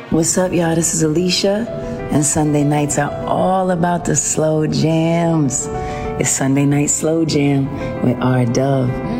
What's up, y'all? This is Alicia, and Sunday nights are all about the slow jams. It's Sunday Night Slow Jam with R. Dove.